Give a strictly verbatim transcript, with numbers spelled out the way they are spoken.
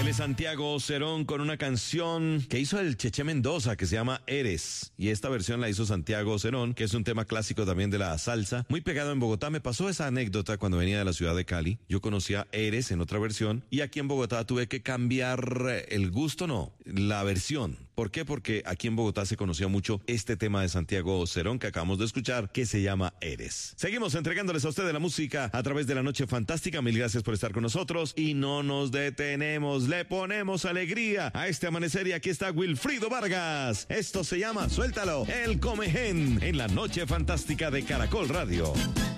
Él es Santiago Cerón con una canción que hizo el Cheche Mendoza que se llama Eres. Y esta versión la hizo Santiago Cerón, que es un tema clásico también de la salsa. Muy pegado en Bogotá. Me pasó esa anécdota cuando venía de la ciudad de Cali. Yo conocía Eres en otra versión. Y aquí en Bogotá tuve que cambiar el gusto, no, la versión. ¿Por qué? Porque aquí en Bogotá se conocía mucho este tema de Santiago Cerón que acabamos de escuchar, que se llama Eres. Seguimos entregándoles a ustedes la música a través de la Noche Fantástica. Mil gracias por estar con nosotros y no nos detenemos. Le ponemos alegría a este amanecer y aquí está Wilfrido Vargas. Esto se llama Suéltalo, el Comején, en la Noche Fantástica de Caracol Radio.